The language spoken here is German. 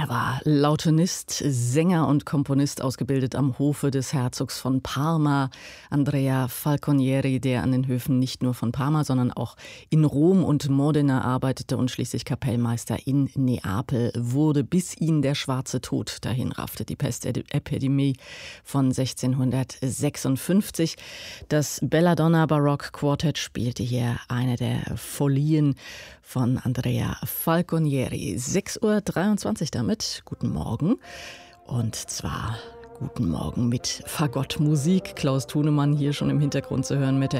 Er war Lautenist, Sänger und Komponist, ausgebildet am Hofe des Herzogs von Parma, Andrea Falconieri, der an den Höfen nicht nur von Parma, sondern auch in Rom und Modena arbeitete und schließlich Kapellmeister in Neapel wurde, bis ihn der schwarze Tod dahin raffte, die Pestepidemie von 1656. Das Belladonna Baroque Quartet spielte hier eine der Folien von Andrea Falconieri. 6:23 Uhr damit. Guten Morgen. Und zwar guten Morgen mit Fagottmusik. Klaus Thunemann hier schon im Hintergrund zu hören mit der